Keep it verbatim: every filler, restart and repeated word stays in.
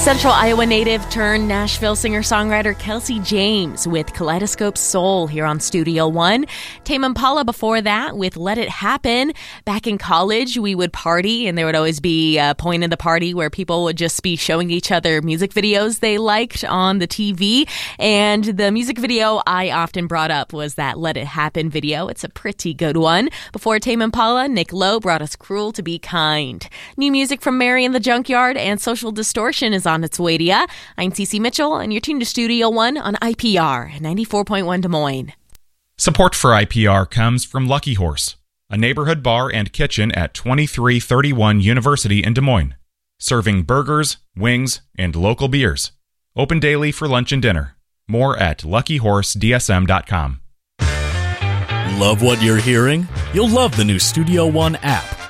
Central Iowa native turned Nashville singer-songwriter Kelsey James with Kaleidoscope Soul here on Studio One. Tame Impala before that with Let It Happen. Back in college, we would party, and there would always be a point in the party where people would just be showing each other music videos they liked on the T V. And the music video I often brought up was that Let It Happen video. It's a pretty good one. Before Tame Impala, Nick Lowe brought us Cruel to Be Kind. New music from Mary and the Junkyard and Social Distortion is on its way to ya. I'm Cece Mitchell, and you're tuned to Studio One on I P R ninety-four point one Des Moines. Support for I P R comes from Lucky Horse, a neighborhood bar and kitchen at twenty-three thirty-one University in Des Moines, serving burgers, wings, and local beers. Open daily for lunch and dinner. More at lucky horse d s m dot com. Love what you're hearing? You'll love the new Studio One app.